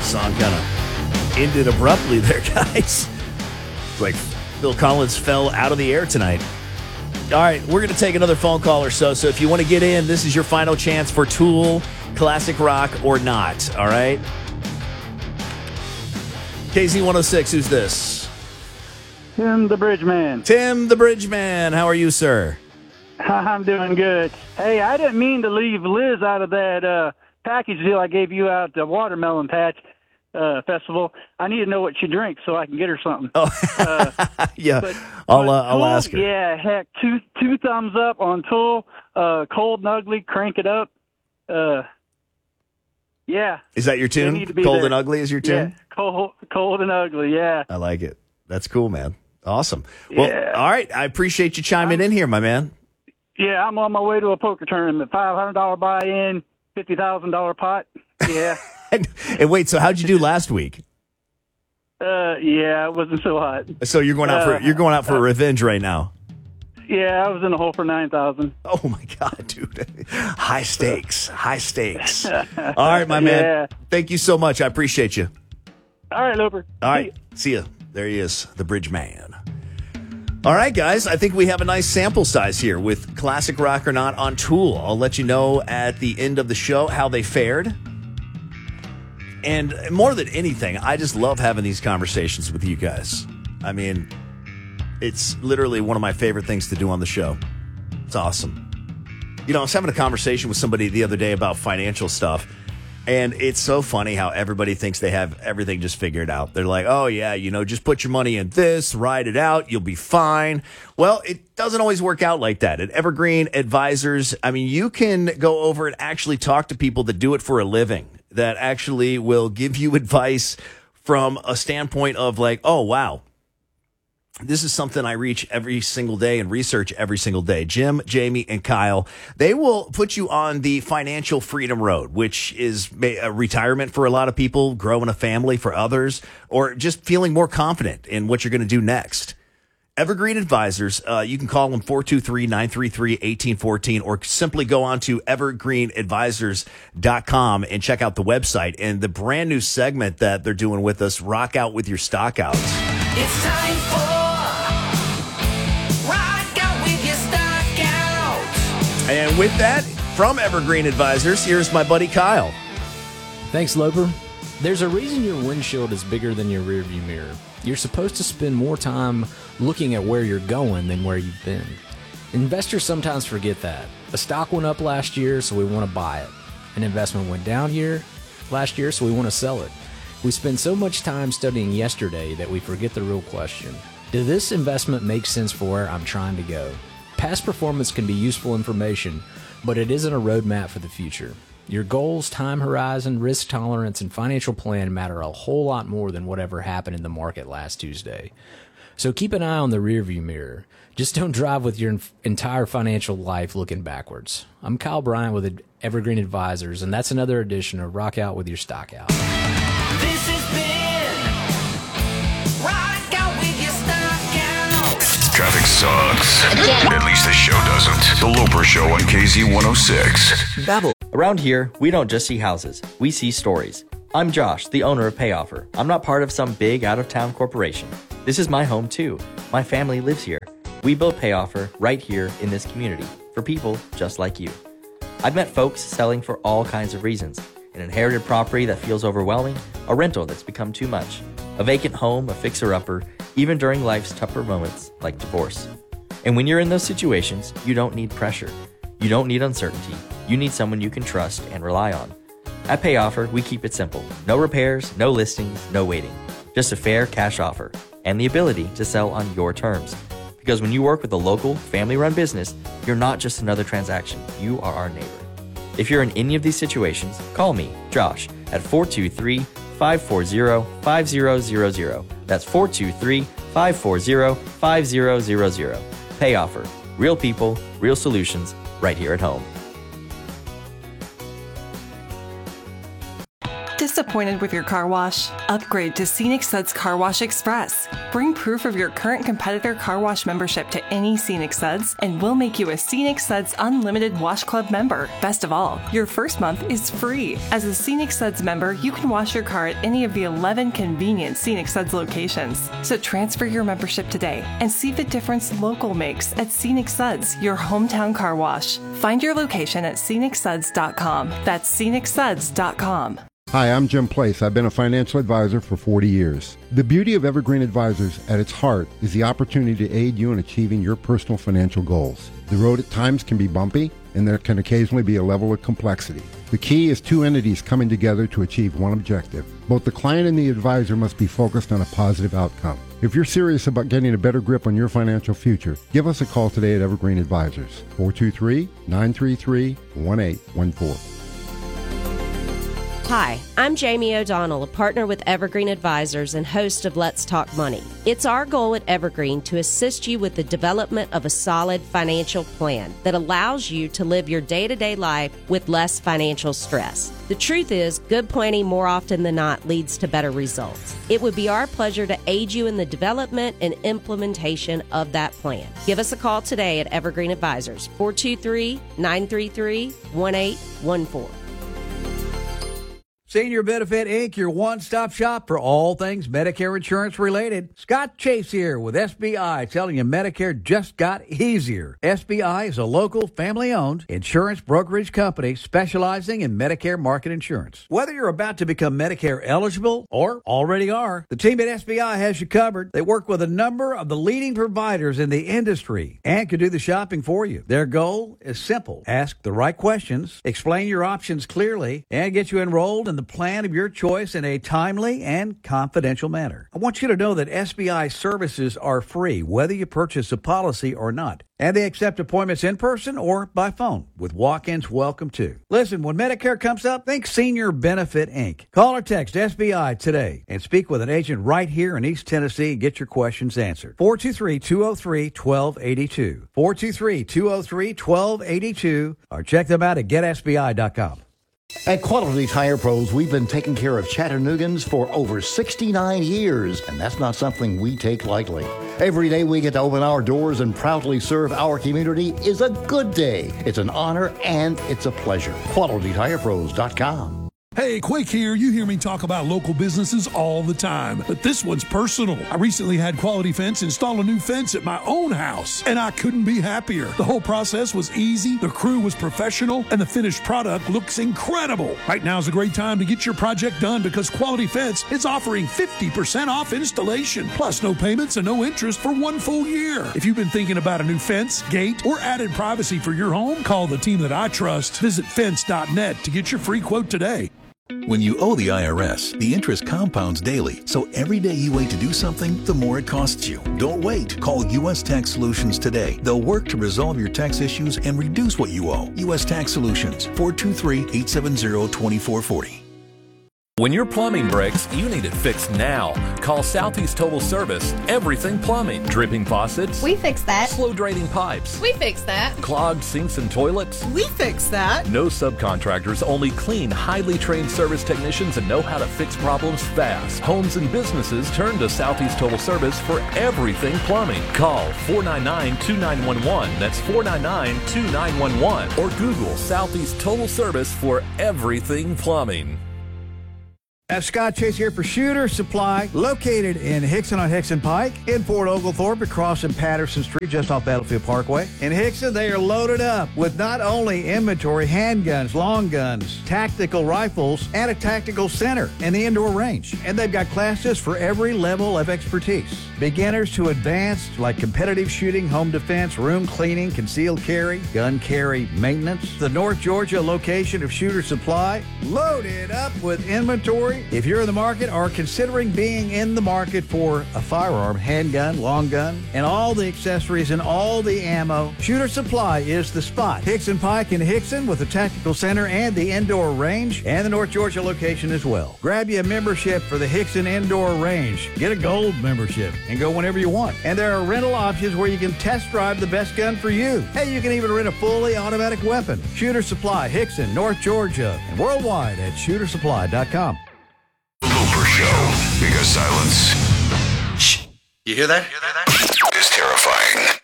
Song kind of ended abruptly there, guys. It's like Phil Collins fell out of the air tonight. All right, we're going to take another phone call or so. So if you want to get in, this is your final chance for Tool, classic rock or not. All right? KZ106, who's this? Tim the Bridge Man. Tim the Bridge Man. How are you, sir? I'm doing good. Hey, I didn't mean to leave Liz out of that package deal I gave you out at the Watermelon Patch Festival. I need to know what she drinks so I can get her something. Oh, yeah. I'll ask her. Yeah, heck, two thumbs up on Tool. Cold and Ugly, crank it up. Yeah. Is that your tune? Cold and Ugly is your tune? Yeah, cold and Ugly, yeah. I like it. That's cool, man. Awesome. Well, yeah. All right. I appreciate you chiming in here, my man. Yeah, I'm on my way to a poker tournament. $500 buy-in, $50,000 pot. Yeah. And wait, so how'd you do last week? Yeah, it wasn't so hot. So you're going out for revenge right now. Yeah, I was in the hole for 9,000. Oh my God, dude! High stakes. All right, my man. Yeah. Thank you so much. I appreciate you. All right, Looper. All right, see ya. There he is, the Bridge Man. All right, guys. I think we have a nice sample size here with classic rock or not on Tool. I'll let you know at the end of the show how they fared. And more than anything, I just love having these conversations with you guys. I mean, it's literally one of my favorite things to do on the show. It's awesome. You know, I was having a conversation with somebody the other day about financial stuff, and it's so funny how everybody thinks they have everything just figured out. They're like, oh, yeah, you know, just put your money in this, ride it out, you'll be fine. Well, it doesn't always work out like that. At Evergreen Advisors, I mean, you can go over and actually talk to people that do it for a living, that actually will give you advice from a standpoint of like, oh, wow, this is something I reach every single day and research every single day. Jim, Jamie, and Kyle, they will put you on the financial freedom road, which is a retirement for a lot of people, growing a family for others, or just feeling more confident in what you're going to do next. Evergreen Advisors, you can call them 423-933-1814 or simply go on to evergreenadvisors.com and check out the website and the brand new segment that they're doing with us, Rock Out with Your Stockouts. It's time for Rock Out with Your Stockouts. And with that, from Evergreen Advisors, here's my buddy Kyle. Thanks, Loper. There's a reason your windshield is bigger than your rearview mirror. You're supposed to spend more time looking at where you're going than where you've been. Investors sometimes forget that. A stock went up last year, so we want to buy it. An investment went down last year, so we want to sell it. We spend so much time studying yesterday that we forget the real question. Did this investment make sense for where I'm trying to go? Past performance can be useful information, but it isn't a roadmap for the future. Your goals, time horizon, risk tolerance, and financial plan matter a whole lot more than whatever happened in the market last Tuesday. So keep an eye on the rearview mirror. Just don't drive with your entire financial life looking backwards. I'm Kyle Bryant with Evergreen Advisors, and that's another edition of Rock Out with Your Stockout. This has been Rock Out with Your Stockouts. Traffic sucks. At least the show doesn't. The Loper Show on KZ106. Babble. Around here, we don't just see houses, we see stories. I'm Josh, the owner of PayOffer. I'm not part of some big out-of-town corporation. This is my home too. My family lives here. We built PayOffer right here in this community for people just like you. I've met folks selling for all kinds of reasons. An inherited property that feels overwhelming, a rental that's become too much, a vacant home, a fixer-upper, even during life's tougher moments like divorce. And when you're in those situations, you don't need pressure. You don't need uncertainty. You need someone you can trust and rely on. At PayOffer, we keep it simple. No repairs, no listings, no waiting. Just a fair cash offer and the ability to sell on your terms. Because when you work with a local, family-run business, you're not just another transaction. You are our neighbor. If you're in any of these situations, call me, Josh, at 423-540-5000. That's 423-540-5000. PayOffer. Real people, real solutions, right here at home. disappointed with your car wash? Upgrade to Scenic Suds Car Wash Express. Bring proof of your current competitor car wash membership to any Scenic Suds, and we'll make you a Scenic Suds Unlimited Wash Club member. Best of all, your first month is free. As a Scenic Suds member, you can wash your car at any of the 11 convenient Scenic Suds locations. So transfer your membership today and see the difference local makes at Scenic Suds, your hometown car wash. Find your location at scenicsuds.com. That's scenicsuds.com. Hi, I'm Jim Place. I've been a financial advisor for 40 years. The beauty of Evergreen Advisors at its heart is the opportunity to aid you in achieving your personal financial goals. The road at times can be bumpy, and there can occasionally be a level of complexity. The key is two entities coming together to achieve one objective. Both the client and the advisor must be focused on a positive outcome. If you're serious about getting a better grip on your financial future, give us a call today at Evergreen Advisors, 423-933-1814. Hi, I'm Jamie O'Donnell, a partner with Evergreen Advisors and host of Let's Talk Money. It's our goal at Evergreen to assist you with the development of a solid financial plan that allows you to live your day-to-day life with less financial stress. The truth is, good planning more often than not leads to better results. It would be our pleasure to aid you in the development and implementation of that plan. Give us a call today at Evergreen Advisors, 423-933-1814. Senior Benefit Inc., your one-stop shop for all things Medicare insurance related. Scott Chase here with SBI, telling you Medicare just got easier. SBI is a local, family-owned insurance brokerage company specializing in Medicare market insurance. Whether you're about to become Medicare eligible or already are, the team at SBI has you covered. They work with a number of the leading providers in the industry and can do the shopping for you. Their goal is simple. Ask the right questions, explain your options clearly, and get you enrolled in the plan of your choice in a timely and confidential manner. I want you to know that SBI services are free, whether you purchase a policy or not. And they accept appointments in person or by phone, with walk-ins welcome too. Listen, when Medicare comes up, think Senior Benefit Inc. Call or text SBI today and speak with an agent right here in East Tennessee and get your questions answered. 423-203-1282. 423-203-1282, or check them out at getsbi.com. At Quality Tire Pros, we've been taking care of Chattanoogan's for over 69 years, and that's not something we take lightly. Every day we get to open our doors and proudly serve our community is a good day. It's an honor and it's a pleasure. QualityTirePros.com. Hey, Quake here. You hear me talk about local businesses all the time, but this one's personal. I recently had Quality Fence install a new fence at my own house, and I couldn't be happier. The whole process was easy, the crew was professional, and the finished product looks incredible. Right now is a great time to get your project done because Quality Fence is offering 50% off installation, plus no payments and no interest for 1 full year. If you've been thinking about a new fence, gate, or added privacy for your home, call the team that I trust. Visit fence.net to get your free quote today. When you owe the IRS, the interest compounds daily, so every day you wait to do something, the more it costs you. Don't wait. Call U.S. Tax Solutions today. They'll work to resolve your tax issues and reduce what you owe. U.S. Tax Solutions, 423-870-2440. When your plumbing breaks, you need it fixed now. Call Southeast Total Service. Everything plumbing. Dripping faucets. We fix that. Slow draining pipes. We fix that. Clogged sinks and toilets. We fix that. No subcontractors, only clean, highly trained service technicians and know how to fix problems fast. Homes and businesses turn to Southeast Total Service for everything plumbing. Call 499-2911. That's 499-2911. Or Google Southeast Total Service for everything plumbing. Scott Chase here for Shooter Supply, located in Hickson on Hickson Pike, in Fort Oglethorpe, across from Patterson Street, just off Battlefield Parkway. In Hickson, they are loaded up with not only inventory, handguns, long guns, tactical rifles, and a tactical center and the indoor range. And they've got classes for every level of expertise. Beginners to advanced, like competitive shooting, home defense, room cleaning, concealed carry, gun carry maintenance. The North Georgia location of Shooter Supply, loaded up with inventory. If you're in the market or considering being in the market for a firearm, handgun, long gun, and all the accessories and all the ammo, Shooter Supply is the spot. Hickson Pike in Hickson with the tactical center and the indoor range, and the North Georgia location as well. Grab you a membership for the Hickson Indoor Range. Get a gold membership and go whenever you want. And there are rental options where you can test drive the best gun for you. Hey, you can even rent a fully automatic weapon. Shooter Supply, Hickson, North Georgia, and worldwide at shootersupply.com. show. Because silence. Shh. You hear that? Is terrifying.